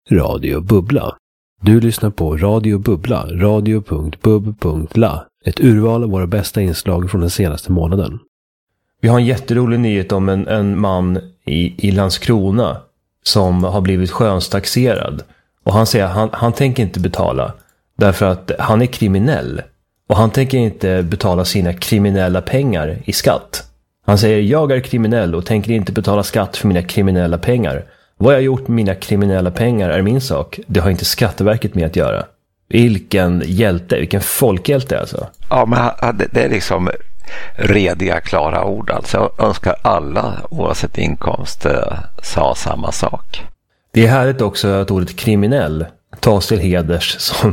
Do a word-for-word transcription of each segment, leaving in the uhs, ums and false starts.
Radio Bubbla. Du lyssnar på Radio Bubbla, radio punkt bub punkt la. Ett urval av våra bästa inslag från den senaste månaden. Vi har en jätterolig nyhet om en, en man i, i Landskrona som har blivit skönstaxerad. Och han säger att han, han tänker inte betala därför att han är kriminell. Och han tänker inte betala sina kriminella pengar i skatt. Han säger, jag är kriminell och tänker inte betala skatt för mina kriminella pengar. Vad jag har gjort med mina kriminella pengar är min sak. Det har inte Skatteverket med att göra. Vilken hjälte, vilken folkhjälte alltså. Ja, men det är liksom rediga, klara ord. Alltså jag önskar alla, oavsett inkomst, sa samma sak. Det är härligt också att ordet kriminell tas till heders som,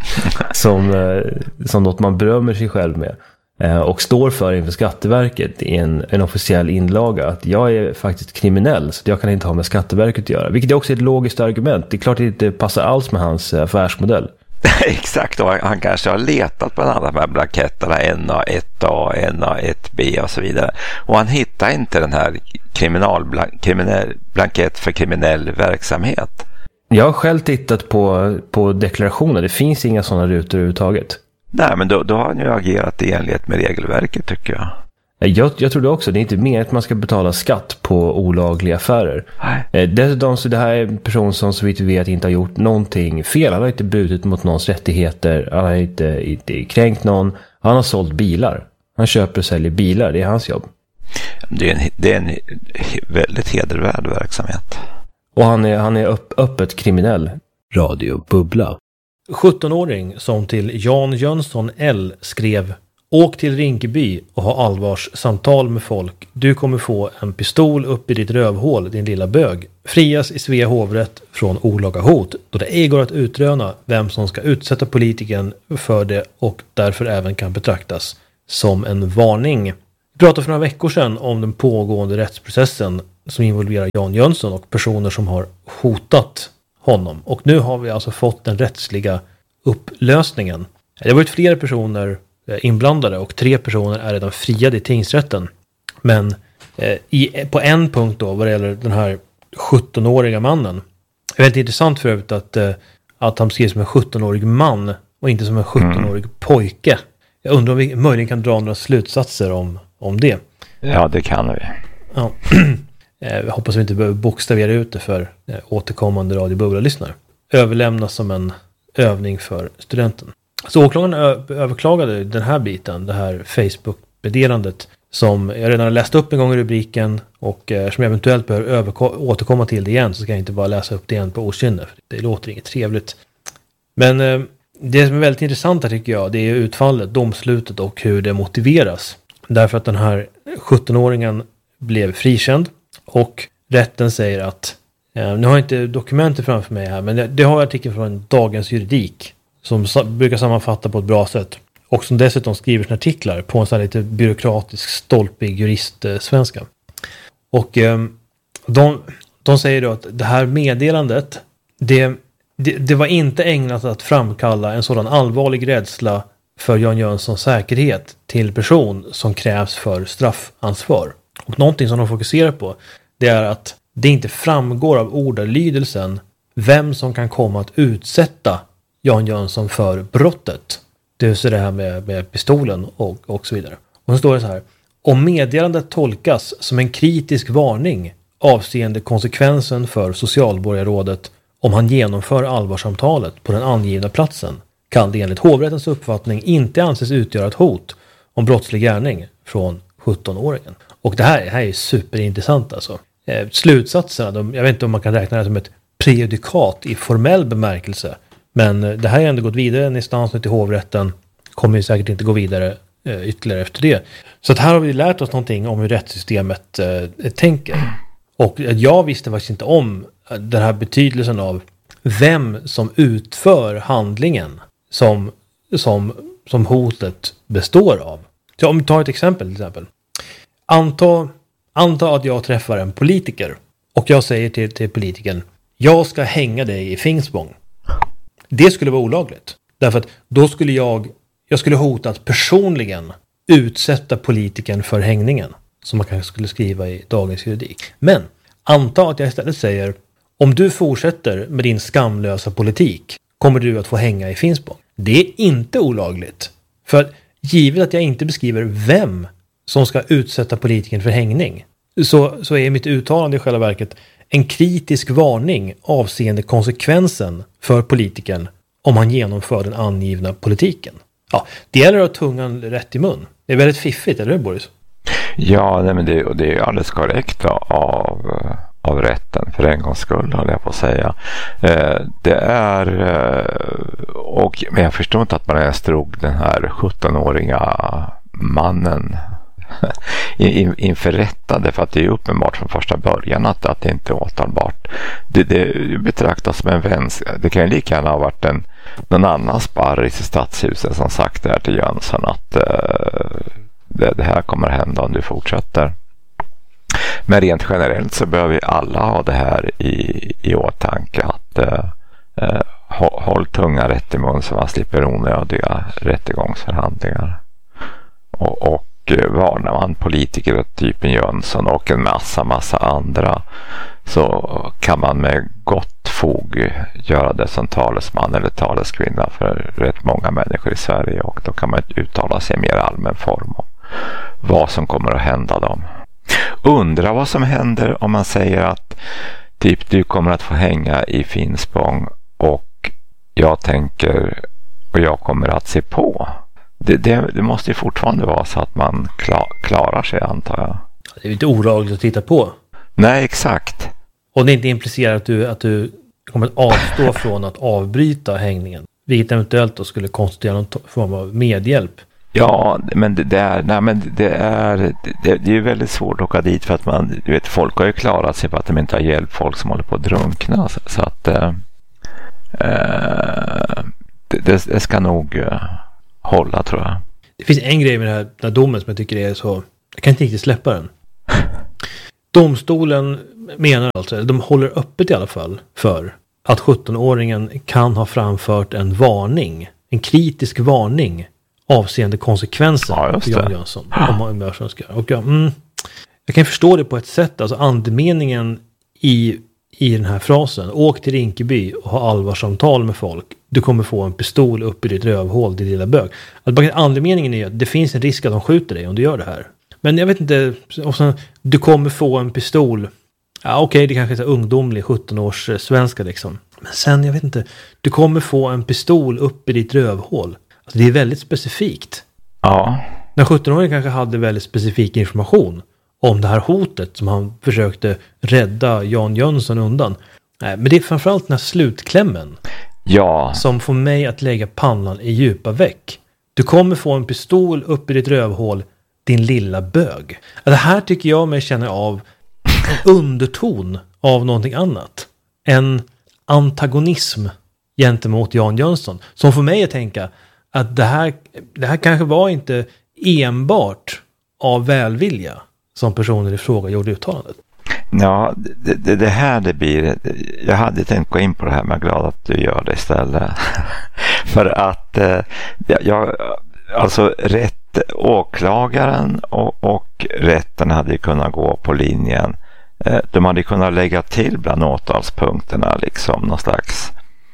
som, som något man berömmer sig själv med. Och står för inför Skatteverket i en, en officiell inlaga att jag är faktiskt kriminell så jag kan inte ha med Skatteverket att göra. Vilket är också ett logiskt argument. Det är klart att det inte passar alls med hans affärsmodell. Exakt, och han kanske har letat på alla de här blanketterna N A ett A, N A ett B och så vidare. Och han hittar inte den här kriminalblank, kriminell, blankett för kriminell verksamhet. Jag har själv tittat på, på deklarationer. Det finns inga sådana rutor överhuvudtaget. Nej, men då, då har han ju agerat i enlighet med regelverket, tycker jag. Jag, jag tror det också. Det är inte mer att man ska betala skatt på olagliga affärer. Nej. Dessutom så det här är en person som så vitt vi vet inte har gjort någonting fel. Han har inte brutit mot någons rättigheter. Han har inte, inte kränkt någon. Han har sålt bilar. Han köper och säljer bilar. Det är hans jobb. Det är en, det är en väldigt hedervärd verksamhet. Och han är, han är upp, öppet kriminell. Radio Bubbla. sjuttonåring som till Jan Jönsson L skrev: åk till Rinkeby och ha allvarssamtal med folk. Du kommer få en pistol upp i ditt rövhål, din lilla bög. Frias i Svea hovrätt från olaga hot, då det ej går att utröna vem som ska utsätta politikern för det och därför även kan betraktas som en varning. Vi pratade för några veckor sedan om den pågående rättsprocessen som involverar Jan Jönsson och personer som har hotat honom. Och nu har vi alltså fått den rättsliga upplösningen. Det har varit flera personer inblandade och tre personer är redan friade i tingsrätten. Men eh, i, på en punkt då, vad det gäller den här sjuttonåriga mannen. Det är väldigt intressant för övrigt att, eh, att han skrivs som en sjuttonårig man och inte som en sjuttonårig mm. pojke. Jag undrar om vi möjligen kan dra några slutsatser om, om det. Ja, det kan vi. Ja. Jag hoppas att vi inte behöver bokstavera ut det för eh, återkommande Radio Bubbla-lyssnare. Överlämnas som en övning för studenten. Så åklagaren ö- överklagade den här biten, det här Facebook-meddelandet som jag redan har läst upp en gång i rubriken och eh, som jag eventuellt behöver överko- återkomma till det igen, så ska jag inte bara läsa upp det igen på okynne, för det låter inget trevligt. Men eh, det som är väldigt intressant här tycker jag, det är utfallet, domslutet och hur det motiveras. Därför att den här sjuttonåringen blev frikänd. Och rätten säger att, eh, nu har jag inte dokumentet framför mig här, men det, det har artikeln från Dagens Juridik som sa, brukar sammanfatta på ett bra sätt. Och som dessutom skriver sina artiklar på en sån här lite byråkratisk, stolpig juristsvenska. Eh, och eh, de, de säger då att det här meddelandet, det, det, det var inte ägnat att framkalla en sådan allvarlig rädsla för Jan Jönssons säkerhet till person som krävs för straffansvar. Och någonting som de fokuserar på, det är att det inte framgår av ordalydelsen vem som kan komma att utsätta Jan Jönsson för brottet. Det är så det här med, med pistolen och, och så vidare. Och så står det så här: om meddelandet tolkas som en kritisk varning avseende konsekvensen för socialborgarrådet om han genomför allvarsamtalet på den angivna platsen, kan det enligt hovrättens uppfattning inte anses utgöra ett hot om brottslig gärning från sjuttonåringen. Och det här, det här är superintressant alltså. Eh, slutsatserna, de, jag vet inte om man kan räkna det som ett prejudikat i formell bemärkelse. Men eh, det här har ändå gått vidare en instans till hovrätten. Kommer ju säkert inte gå vidare eh, ytterligare efter det. Så att här har vi lärt oss någonting om hur rättssystemet eh, tänker. Och eh, jag visste faktiskt inte om eh, den här betydelsen av vem som utför handlingen som, som, som hotet består av. Så om vi tar ett exempel till exempel. Anta, anta att jag träffar en politiker och jag säger till, till politikern: jag ska hänga dig i Finspång. Det skulle vara olagligt. Därför att då skulle jag, jag skulle hota att personligen utsätta politikern för hängningen. Som man kanske skulle skriva i Dagens Juridik. Men anta att jag istället säger: om du fortsätter med din skamlösa politik kommer du att få hänga i Finspång. Det är inte olagligt. För givet att jag inte beskriver vem som ska utsätta politikern för hängning så, så är mitt uttalande i själva verket en kritisk varning avseende konsekvensen för politikern om han genomför den angivna politiken. Ja, det gäller att ha tungan rätt i mun. Det är väldigt fiffigt, eller hur Boris? Ja, nej, men det, det är alldeles korrekt av, av rätten, för en gångs skull håller jag på att säga. Eh, det är, och, men jag förstår inte att man ens drog den här sjuttonåriga mannen in, inför rätta, för att det är uppenbart från första början att, att det inte är åtalbart. Det, det betraktas som en vänster. Det kan ju lika gärna ha varit en, någon annan sparris i stadshuset som sagt det här till Jönsson att uh, det, det här kommer att hända om du fortsätter. Men rent generellt så behöver vi alla ha det här i, i åtanke att uh, uh, håll tunga rätt i mun så man slipper onödiga rättegångsförhandlingar. Och, och varnar man politiker av typen Jönsson och en massa, massa andra så kan man med gott fog göra det som talesman eller taleskvinna för rätt många människor i Sverige, och då kan man uttala sig i mer allmän form om vad som kommer att hända dem. Undra vad som händer om man säger att typ du kommer att få hänga i Finspång och jag tänker och jag kommer att se på. Det, det, det måste ju fortfarande vara så att man klar, klarar sig, antar jag. Det är ju inte olagligt att titta på. Nej, exakt. Och det är inte implicerat att du, att du kommer att avstå från att avbryta hängningen. Vilket eventuellt då skulle konstituera någon form av medhjälp. Ja, men det, det är, nej, men det är det, det är ju väldigt svårt att åka dit för att man, du vet, folk har ju klarat sig på att de inte har hjälpt folk som håller på att drunkna. Så, så att äh, det, det, det ska nog äh, hålla, tror jag. Det finns en grej med den här, den här domen som jag tycker är så, jag kan inte riktigt släppa den. Domstolen menar alltså, de håller öppet i alla fall för att sjuttonåringen kan ha framfört en varning, en kritisk varning avseende konsekvenser ja, för Jan Jönsson. Om man önskar. Och jag, mm, jag kan förstå det på ett sätt, alltså andemeningen i, i den här frasen, åk till Rinkeby och ha allvarsamtal med folk, du kommer få en pistol upp i ditt rövhål, din lilla bög. Alltså, andemeningen är att det finns en risk att de skjuter dig om du gör det här. Men jag vet inte, och sen, du kommer få en pistol. Ja, okej, okay, det kanske är så ungdomlig sjutton-års svenska liksom. Men sen, jag vet inte, du kommer få en pistol upp i ditt rövhål. Alltså, det är väldigt specifikt. Ja. När sjutton-åringen kanske hade väldigt specifik information om det här hotet som han försökte rädda Jan Jönsson undan. Nej, men det är framförallt den här slutklämmen. Ja. Som får mig att lägga pannan i djupa veck. Du kommer få en pistol upp i ditt rövhål, din lilla bög. Det här tycker jag mig känner av en underton av någonting annat. En antagonism gentemot Jan Jönsson. Som får mig att tänka att det här, det här kanske var inte enbart av välvilja som personer i fråga gjorde uttalandet. Ja, det, det, det här det blir... Jag hade tänkt gå in på det här, men jag är glad att du gör det istället. För att eh, jag... Alltså rätt, åklagaren och, och rätten hade kunnat gå på linjen. Eh, de hade kunnat lägga till bland åtalspunkterna liksom någon slags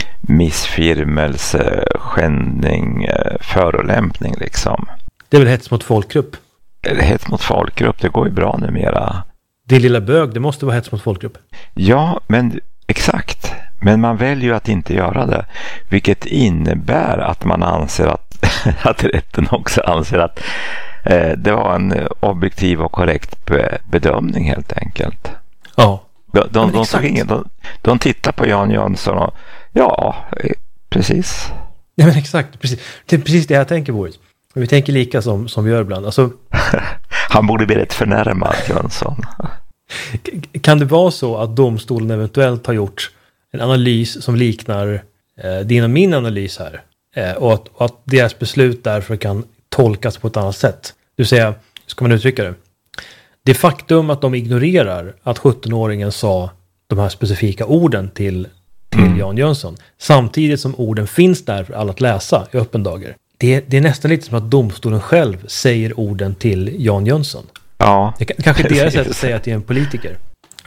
missfirmelse, skändning, eh, förolämpning liksom. Det är väl hets mot folkgrupp? Eller hets mot folkgrupp, det går ju bra numera. Din lilla bög, det måste vara hets mot folkgrupp. Ja, men exakt. Men man väljer ju att inte göra det. Vilket innebär att man anser att, att rätten också anser att eh, det var en objektiv och korrekt be- bedömning helt enkelt. Ja. De, de, de, såg ingen, de, de tittar på Jan Jönsson och ja, precis. Ja, men exakt. Precis. Det är precis det jag tänker på. Vi tänker lika som, som vi gör ibland. Alltså, han borde bli rätt förnärmad, Jönsson. Kan det vara så att domstolen eventuellt har gjort en analys som liknar eh, din och min analys här? Eh, och, att, och att deras beslut därför kan tolkas på ett annat sätt. Du säger, ska man uttrycka det? Det faktum att de ignorerar att sjutton-åringen sa de här specifika orden till, till mm. Jan Jönsson, samtidigt som orden finns där för alla att läsa i öppen dager. Det, det är nästan lite som att domstolen själv säger orden till Jan Jönsson. Ja. Det är kanske deras sätt att säga till en politiker.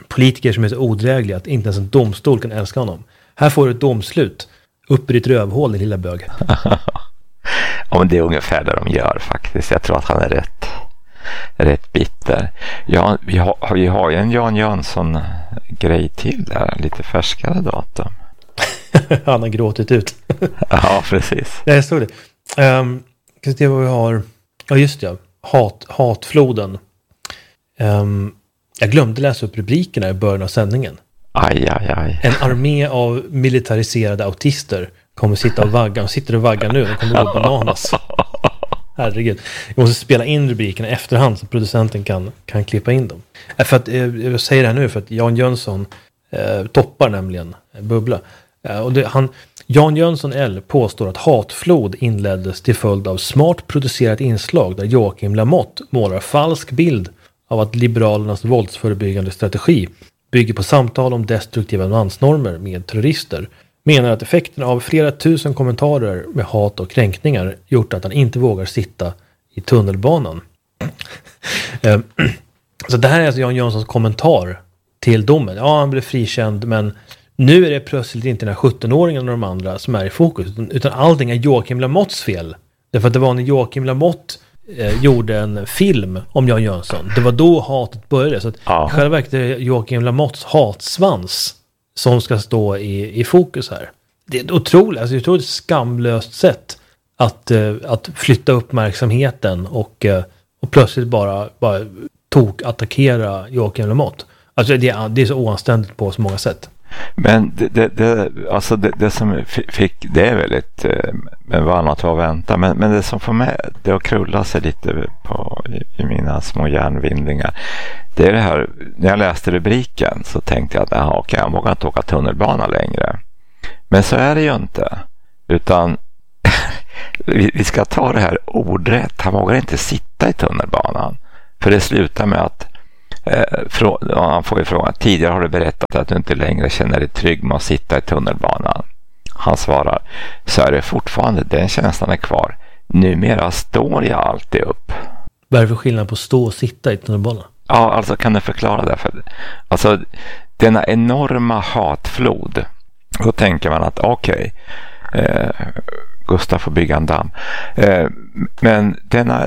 politiker som är så odrägliga att inte ens en domstol kan älska honom. Här får du ett domslut. Upp i ditt rövhål, din lilla bög. Ja, men det är ungefär det de gör faktiskt. Jag tror att han är rätt, rätt bitter. Ja, vi har, vi har ju en Jan Jönsson-grej till där. Lite färskare datum. Han har gråtit ut. Ja, precis. Nej, jag såg det. Um, kan se vad vi har. Ja, just det. Hat, hatfloden. Um, jag glömde läsa upp rubrikerna i början av sändningen. Aj, aj, aj. En armé av militariserade autister kommer sitta och vagga. De sitter och vaggar nu. De kommer gå bananas. Herregud. Jag måste spela in rubrikerna i efterhand så producenten kan, kan klippa in dem. För att, jag säger det här nu för att Jan Jönsson eh, toppar nämligen Bubbla. Eh, och det, han, Jan Jönsson L påstår att hatflod inleddes till följd av smart producerat inslag där Joakim Lamotte målar falsk bild av att Liberalernas våldsförebyggande strategi bygger på samtal om destruktiva mansnormer med terrorister. Menar att effekten av flera tusen kommentarer med hat och kränkningar gjort att han inte vågar sitta i tunnelbanan. Så det här är alltså Jan Jönssons kommentar till domen. Ja, han blev frikänd, men nu är det plötsligt inte den här sjuttonåringen och de andra som är i fokus, utan allting är Joakim Lamottes fel. Därför att det var när Joakim Lamotte eh, gjorde en film om Jan Jönsson. Det var då hatet började. Så att ja. Själva verket är det Joakim Lamottes hatsvans som ska stå i, i fokus här. Det är otroligt, alltså jag tror det är ett skamlöst sätt att, uh, att flytta uppmärksamheten och, uh, och plötsligt bara, bara tok attackera Joakim Lamotte. Alltså det, det är så oanständigt på så många sätt. Men det, det, det, alltså det, det som fick, det är väldigt eh, vanligt att vänta, men, men det som får mig det att krulla sig lite på, i, i mina små hjärnvindlingar, det är det här, när jag läste rubriken så tänkte jag att aha, okej, jag vågar inte åka tunnelbana längre. Men så är det ju inte, utan vi, vi ska ta det här ordrätt, han vågar inte sitta i tunnelbanan, för det slutar med att han får ju frågan, tidigare har du berättat att du inte längre känner dig trygg med att sitta i tunnelbanan. Han svarar, så är det fortfarande, den känslan är kvar. Numera står jag alltid upp. Vad är det för skillnad på stå och sitta i tunnelbanan? Ja, alltså kan du förklara det? För, alltså denna enorma hatflod, då tänker man att okej, okay, eh, Gustav får bygga en damm. Eh, men denna...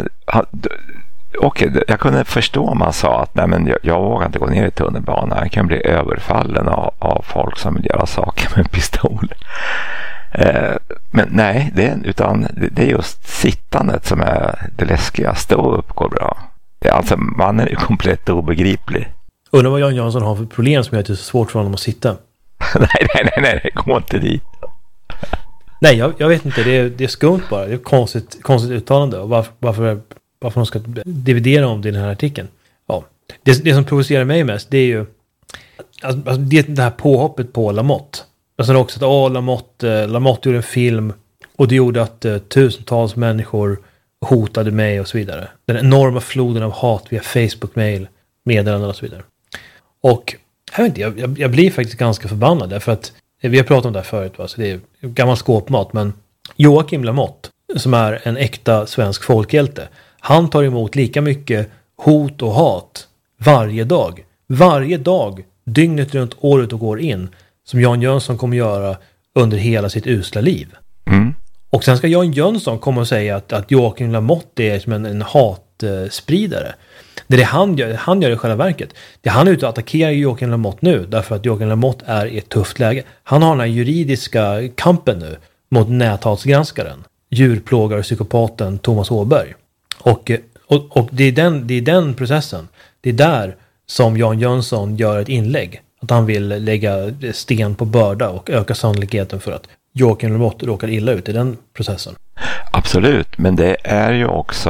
Okej, okay, jag kunde förstå om man sa att nej, men jag, jag vågar inte gå ner i tunnelbanan. Jag kan bli överfallen av, av folk som vill göra saker med en pistol. Eh, men nej, det är, utan det, det är just sittandet som är det läskiga. Stå upp går bra. Det är alltså, man är ju komplett obegriplig. Undrar vad Jan Jönsson har för problem som gör att det är så svårt för honom att sitta. nej, nej, nej, nej, det går inte dit. nej, jag, jag vet inte. Det är, det är skumt bara. Det är ett konstigt, konstigt uttalande. Och varför... varför varför de ska dividera om det i den här artikeln. Ja. Det, det som provocerar mig mest, det är ju alltså, det, det här påhoppet på Lamotte. Alltså också att åh, Lamotte, Lamotte gjorde en film och det gjorde att uh, tusentals människor hotade mig och så vidare. Den enorma floden av hat via Facebook-mail, meddelanden och så vidare. Och jag, vet inte, jag, jag, jag blir faktiskt ganska förbannad därför att vi har pratat om det här förut, va? Så det är gammal skåpmat, men Joakim Lamotte, som är en äkta svensk folkhjälte, han tar emot lika mycket hot och hat varje dag. Varje dag, dygnet runt, året och går in, som Jan Jönsson kommer göra under hela sitt usla liv. Mm. Och sen ska Jan Jönsson komma och säga att, att Joakim Lamotte är som en, en hatspridare. Det är det han gör, han gör i själva verket. Det han är ute och attackerar Joakim Lamotte nu, därför att Joakim Lamotte är i ett tufft läge. Han har den här juridiska kampen nu mot näthatsgranskaren, djurplågare och psykopaten Thomas Åberg. Och, och, och det, är den, det är den processen. Det är där som Jan Jönsson gör ett inlägg. Att han vill lägga sten på börda och öka sannolikheten för att Joakim Lamotte råkar illa ut i den processen. Absolut, men det är ju också,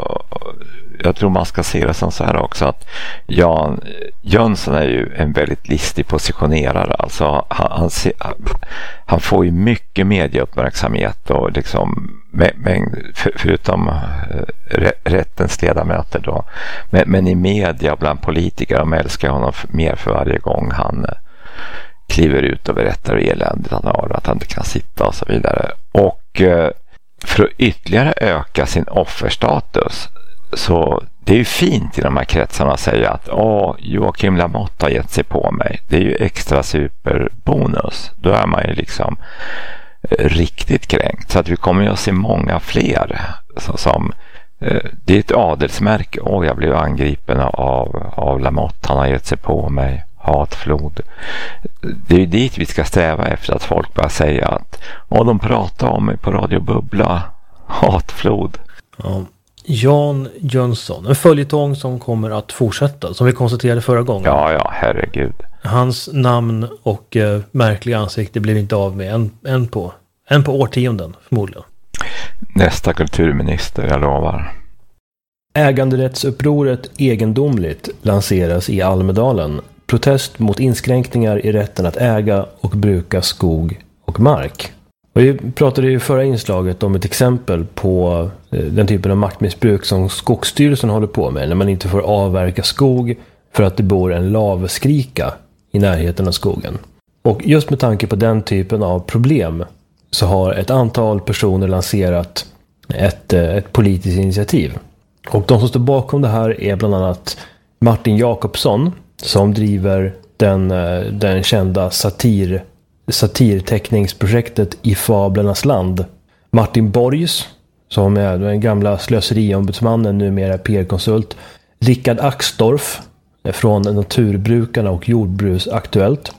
jag tror man ska se det som så här också, att Jan Jönsson är ju en väldigt listig positionerare. Alltså han, han, han får ju mycket medieuppmärksamhet och liksom med, med, för, förutom uh, rättens ledamöter då, men, men i media bland politiker, de älskar honom mer för varje gång han uh, kliver ut och berättar hur eländigt han har, att han inte kan sitta och så vidare. Och uh, för att ytterligare öka sin offerstatus, så det är ju fint i de här kretsarna att säga att åh, Joakim Lamotte har gett sig på mig. Det är ju extra superbonus. Då är man ju liksom riktigt kränkt. Så att vi kommer ju att se många fler som det är ett adelsmärke. Åh, jag blev angripen av, av Lamotte. Han har gett sig på mig. Hatflod. Det är ju dit vi ska sträva efter, att folk bara säga att åh, de pratar om mig på Radio Bubbla. Hatflod. Ja. Jan Jönsson. En följetong som kommer att fortsätta. Som vi konstaterade förra gången. Ja, ja, herregud. Hans namn och eh, märkliga ansikte blev inte av med en, en, på, en på årtionden förmodligen. Nästa kulturminister, jag lovar. Äganderättsupproret Egendomligt lanseras i Almedalen. Protest mot inskränkningar i rätten att äga och bruka skog och mark. Och vi pratade i förra inslaget om ett exempel på den typen av maktmissbruk som Skogsstyrelsen håller på med. När man inte får avverka skog för att det bor en lavskrika i närheten av skogen. Och just med tanke på den typen av problem så har ett antal personer lanserat ett, ett politiskt initiativ. Och de som står bakom det här är bland annat Martin Jakobsson som driver den, den kända satir, satirteckningsprojektet I Fablernas land. Martin Borgs som är den gamla slöseriombudsmannen, numera P R-konsult. Rickard Axdorff från Naturbrukarna och Jordbruksaktuellt.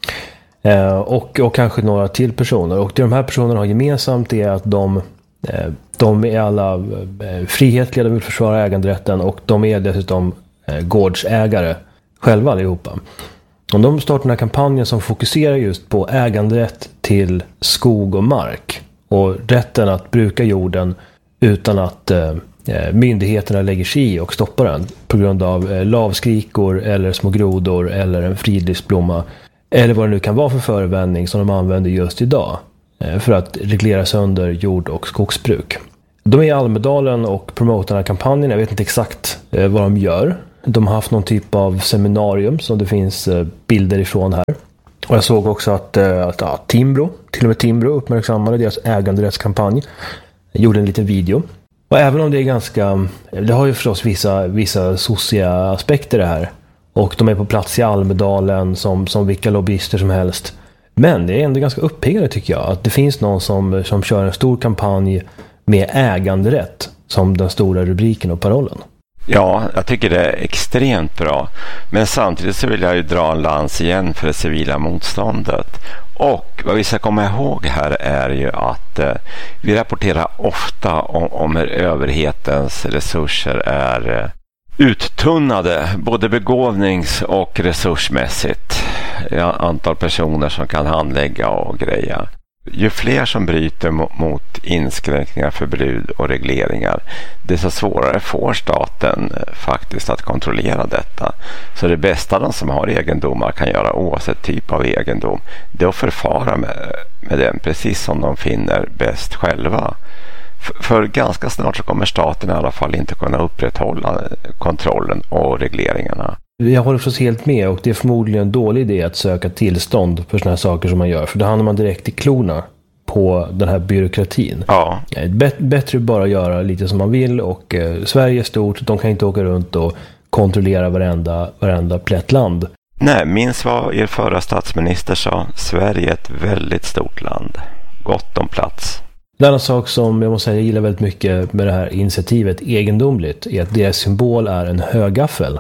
Eh, och, och kanske några till personer. Och det de här personerna har gemensamt är att de, eh, de är alla eh, frihetliga, de vill försvara äganderätten och de är dessutom eh, gårdsägare själva allihopa. Och de startar den här kampanjen som fokuserar just på äganderätt till skog och mark. Och rätten att bruka jorden utan att eh, myndigheterna lägger sig i och stoppar den på grund av eh, lavskrikor eller små grodor eller en fridlysblomma. Eller vad det nu kan vara för förevändning som de använder just idag eh, för att reglera sönder jord- och skogsbruk. De är i Almedalen och promotar den här kampanjen. Jag vet inte exakt eh, vad de gör. De har haft någon typ av seminarium som det finns eh, bilder ifrån här. Och jag såg också att, eh, att ja, Timbro, till och med Timbro uppmärksammade deras äganderättskampanj. Jag gjorde en liten video. Och även om det är ganska, det har ju förstås vissa, vissa sociala aspekter det här. Och de är på plats i Almedalen som, som vilka lobbyister som helst. Men det är ändå ganska uppiggande tycker jag. Att det finns någon som, som kör en stor kampanj med äganderätt som den stora rubriken och parollen. Ja, jag tycker det är extremt bra. Men samtidigt så vill jag ju dra en lans igen för det civila motståndet. Och vad vi ska komma ihåg här är ju att eh, vi rapporterar ofta om, om hur överhetens resurser är eh, uttunnade, både begåvnings- och resursmässigt. Ja, antal personer som kan handlägga och greja. Ju fler som bryter mot inskränkningar, förbud och regleringar, desto svårare får staten faktiskt att kontrollera detta. Så det bästa de som har egendomar kan göra oavsett typ av egendom, det är att förfara med, med den precis som de finner bäst själva. För, för ganska snart så kommer staten i alla fall inte kunna upprätthålla kontrollen och regleringarna. Jag håller förstås helt med och det är förmodligen en dålig idé att söka tillstånd för såna här saker som man gör. För då hamnar man direkt i klorna på den här byråkratin. Ja. Bet- bättre bara göra lite som man vill och eh, Sverige är stort, de kan inte åka runt och kontrollera varenda, varenda plätt land. Nej, minns vad er förra statsminister sa. Sverige är ett väldigt stort land. Gott om plats. En annan sak som jag måste säga jag gillar väldigt mycket med det här initiativet Egendomligt är att deras symbol är en högaffel.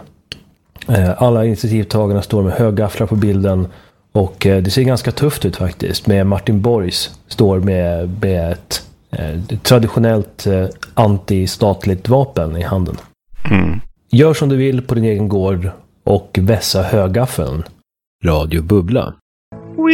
Alla initiativtagarna står med högafflar på bilden och det ser ganska tufft ut faktiskt med Martin Borgs står med, med ett, ett traditionellt antistatligt vapen i handen. Mm. Gör som du vill på din egen gård och vässa högaffeln. Radio Bubbla.